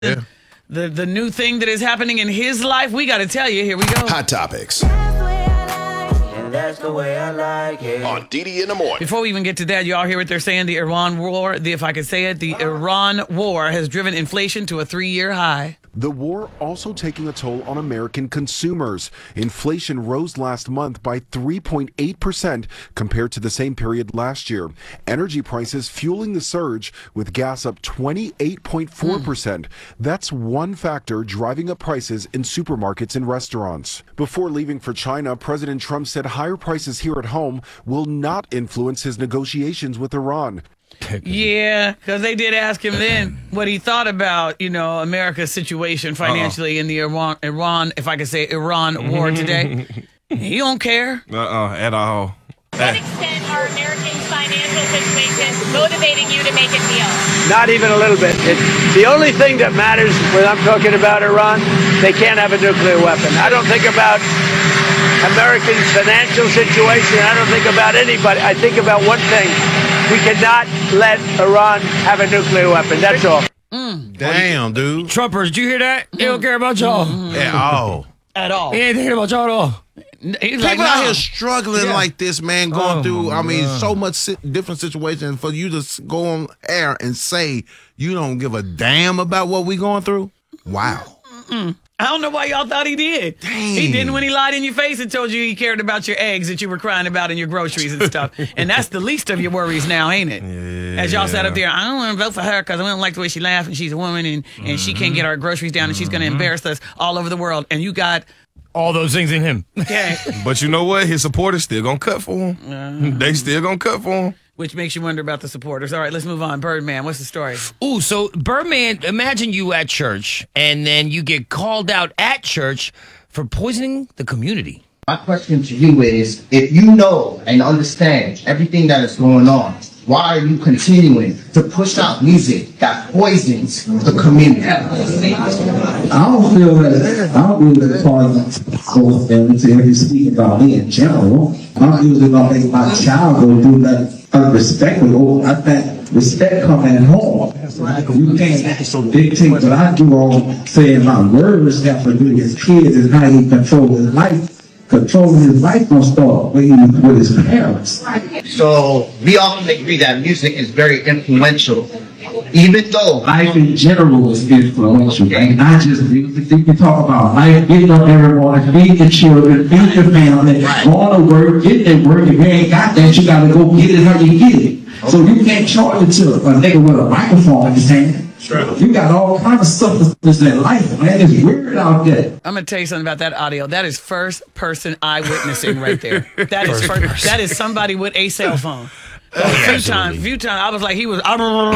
Yeah. The new thing that is happening in his life, we got to tell you. Here we go. Hot Topics That's the way I like it. on DD in the morning. Before we even get to that, you all hear what they're saying? The Iran war, if I could say it, the Iran war has driven inflation to a 3-year high. The war also taking a toll on American consumers. Inflation rose last month by 3.8% compared to the same period last year. Energy prices fueling the surge, with gas up 28.4%. That's one factor driving up prices in supermarkets and restaurants. Before leaving for China, President Trump said higher prices here at home will not influence his negotiations with Iran. Yeah, because they did ask him then what he thought about, America's situation financially in the Iran, if I could say Iran war today. He don't care. At all. To what extent are Americans' financial situations motivating you to make a deal? Not even a little bit. The only thing that matters when I'm talking about Iran, they can't have a nuclear weapon. I don't think about Americans' financial situation. I don't think about anybody. I think about one thing. We cannot let Iran have a nuclear weapon. That's all. Damn, dude. Trumpers, did you hear that? They don't care about y'all. At all. At all. He ain't thinking about y'all at all. He's like, People out nah. here struggling like this, man, going through, so much different situations. For you to go on air and say you don't give a damn about what we going through? Wow. I don't know why y'all thought he did. Dang. He didn't when he lied in your face and told you he cared about your eggs that you were crying about in your groceries and stuff. And that's the least of your worries now, ain't it? Yeah. As y'all sat up there, I don't want to vote for her because I don't like the way she laughs and she's a woman and she can't get our groceries down and she's going to embarrass us all over the world. And you got... All those things in him. Okay. But you know what? His supporters still gonna cut for him. They still gonna cut for him. Which makes you wonder about the supporters. All right, let's move on. Birdman, what's the story? Ooh, so Birdman, imagine you at church and then you get called out at church for poisoning the community. My question to you is, if you know and understand everything that is going on, why are you continuing to push out music that poisons the community? I don't feel that poison goes into every speaking about me in general. I'm usually gonna make my child go do that unrespectful. I think respect comes at home. You can't dictate what I do on saying my words have to do with his kids and how he controls his life. Controlling his life gonna start with his parents. So we often agree that music is very influential, even though Life in general is influential, and not just music. You can talk about life, getting up every morning, feed your children, feed your family, going to work, getting to work. If you ain't got that, you gotta go get it how you get it. So you can't charge it to a nigga with a microphone in his hand. You got all kinds of stuff that's in life, man. It's weird out there. I'm going to tell you something about that audio. That is first-person eyewitnessing right there. That is somebody with a cell phone. A few times, I was like, he was.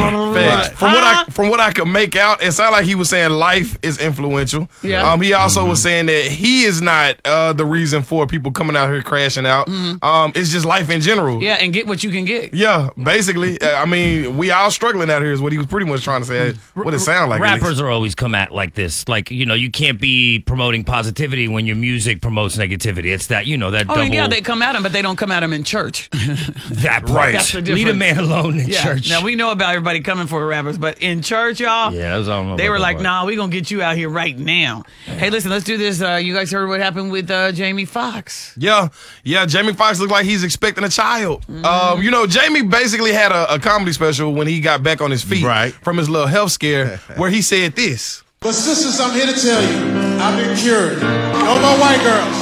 From what I could make out, it sounded like he was saying life is influential. Yeah. He also was saying that he is not the reason for people coming out here crashing out. It's just life in general. Yeah, and get what you can get. Yeah, basically. We all struggling out here is what he was pretty much trying to say. What it sounded like. Rappers are always come at like this. Like, you can't be promoting positivity when your music promotes negativity. It's that, that double. Yeah, they come at him, but they don't come at him in church. That part. Right. That's the difference. Leave a man alone in church. Now, we know about everybody coming for rappers, but in church, y'all, yeah, they were like, nah, we're going to get you out here right now. Hey, listen, let's do this. You guys heard what happened with Jamie Foxx. Yeah, Jamie Foxx looked like he's expecting a child. Jamie basically had a comedy special when he got back on his feet from his little health scare where he said this. But sisters, I'm here to tell you, I've been cured. No more white girls.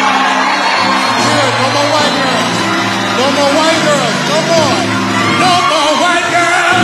Cured. No more white girls. No more white girls. No more. No more white girls.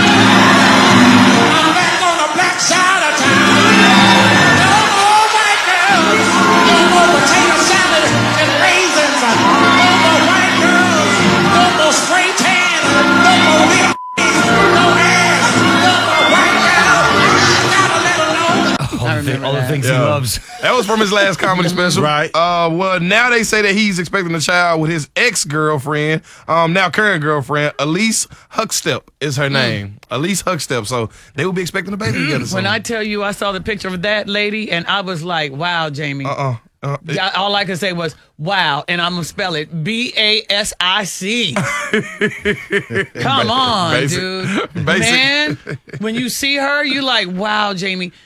I'm back on the black side of town. No more white girls. No more potato salad and raisins. No more white girls. No more spray tan. No more lip. No ass. No more white girls. I gotta let them know. All the things he loves. That was from his last comedy special. Right. Well, now they say that he's expecting a child with his ex-girlfriend, now current girlfriend, Elise Huckstep is her name. Elise Huckstep. So they will be expecting a baby together soon. When I tell you I saw the picture of that lady, and I was like, wow, Jamie. All I could say was, wow, and I'm going to spell it B-A-S-I-C. Come on, dude. Man, when you see her, you like, wow, Jamie.